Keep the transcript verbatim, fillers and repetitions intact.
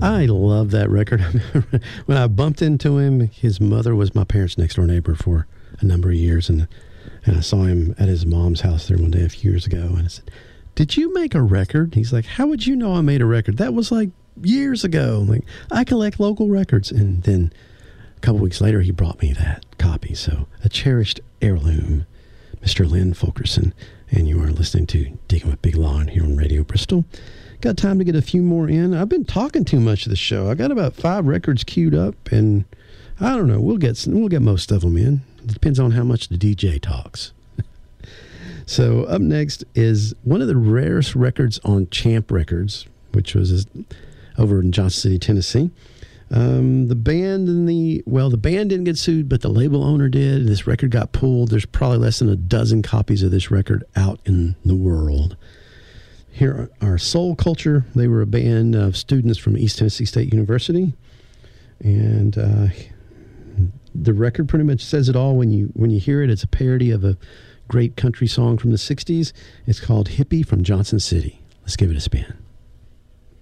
I love that record. When I bumped into him, his mother was my parents' next door neighbor for a number of years, and and I saw him at his mom's house there one day a few years ago, and I said, "Did you make a record?" He's like, "How would you know I made a record? That was like years ago." I'm like, I collect local records. And then a couple weeks later, he brought me that copy. So a cherished heirloom, Mister Lynn Fulkerson. And you are listening to Digging with Big Lon here on Radio Bristol. Got time to get a few more in. I've been talking too much of the show. I got about five records queued up, and I don't know. We'll get we'll get most of them in. It depends on how much the D J talks. So up next is one of the rarest records on Champ Records, which was over in Johnson City, Tennessee. Um, the band and the, well, the band didn't get sued, but the label owner did. This record got pulled. There's probably less than a dozen copies of this record out in the world. Here are Soul Culture. They were a band of students from East Tennessee State University. And uh, the record pretty much says it all. When you, when you hear it, it's a parody of a great country song from the sixties. It's called Hippie from Johnson City. Let's give it a spin.